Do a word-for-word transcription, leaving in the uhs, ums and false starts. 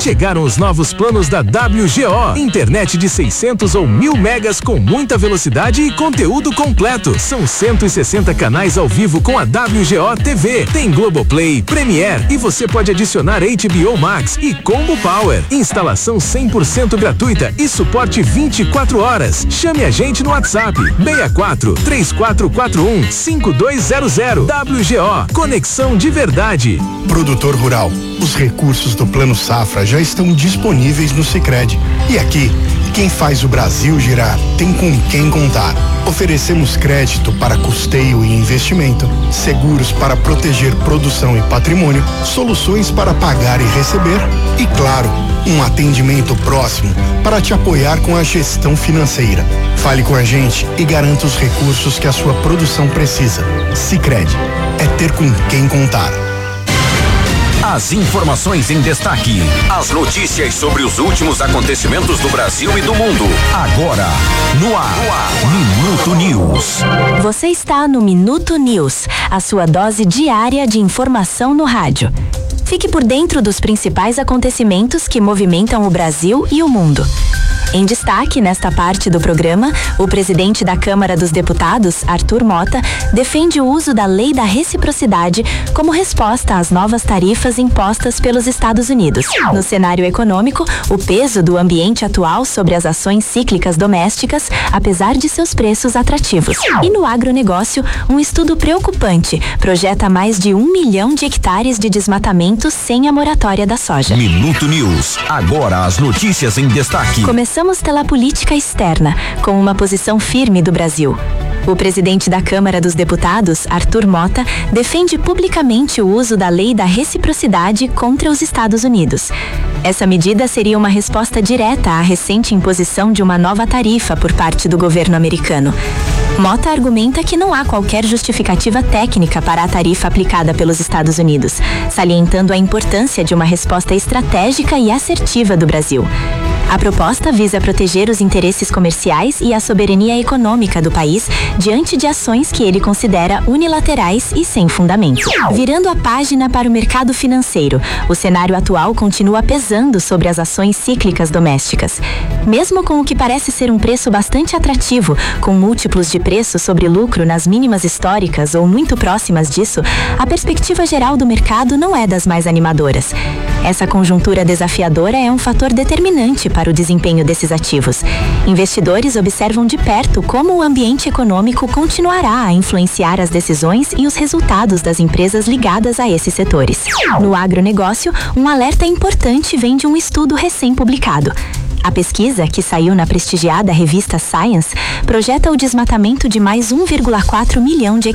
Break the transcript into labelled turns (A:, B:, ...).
A: Chegaram os novos planos da W G O. Internet de seiscentos ou mil megas com muita velocidade e conteúdo completo. São cento e sessenta canais ao vivo com a W G O T V. Tem Globoplay, Premiere e você pode adicionar H B O Max e Combo Power. Instalação cem por cento gratuita e suporte vinte e quatro horas. Chame a gente no WhatsApp seis quatro, três quatro quatro um, cinco dois zero zero. W G O, conexão de verdade.
B: Produtor rural, os recursos do Plano Safra já estão disponíveis no Sicredi. E aqui, quem faz o Brasil girar tem com quem contar. Oferecemos crédito para custeio e investimento, seguros para proteger produção e patrimônio, soluções para pagar e receber e, claro, um atendimento próximo para te apoiar com a gestão financeira. Fale com a gente e garanta os recursos que a sua produção precisa. Sicredi, é ter com quem contar.
C: As informações em destaque. As notícias sobre os últimos acontecimentos do Brasil e do mundo. Agora, no ar, no ar. Minuto News.
D: Você está no Minuto News, a sua dose diária de informação no rádio. Fique por dentro dos principais acontecimentos que movimentam o Brasil e o mundo. Em destaque, nesta parte do programa, o presidente da Câmara dos Deputados, Arthur Mota, defende o uso da Lei da Reciprocidade como resposta às novas tarifas impostas pelos Estados Unidos. No cenário econômico, o peso do ambiente atual sobre as ações cíclicas domésticas, apesar de seus preços atrativos. E no agronegócio, um estudo preocupante projeta mais de um milhão de hectares de desmatamento sem a moratória da soja.
C: Minuto News, agora as notícias em destaque.
D: Começamos pela política externa, com uma posição firme do Brasil. O presidente da Câmara dos Deputados, Arthur Mota, defende publicamente o uso da Lei da Reciprocidade contra os Estados Unidos. Essa medida seria uma resposta direta à recente imposição de uma nova tarifa por parte do governo americano. Mota argumenta que não há qualquer justificativa técnica para a tarifa aplicada pelos Estados Unidos, salientando a importância de uma resposta estratégica e assertiva do Brasil. A proposta visa proteger os interesses comerciais e a soberania econômica do país diante de ações que ele considera unilaterais e sem fundamento. Virando a página para o mercado financeiro, o cenário atual continua pesando sobre as ações cíclicas domésticas. Mesmo com o que parece ser um preço bastante atrativo, com múltiplos de preço sobre lucro nas mínimas históricas ou muito próximas disso, a perspectiva geral do mercado não é das mais animadoras. Essa conjuntura desafiadora é um fator determinante para o desempenho desses ativos. Investidores observam de perto como o ambiente econômico continuará a influenciar as decisões e os resultados das empresas ligadas a esses setores. No agronegócio, um alerta importante vem de um estudo recém-publicado. A pesquisa, que saiu na prestigiada revista Science, projeta o desmatamento de mais um vírgula quatro milhão de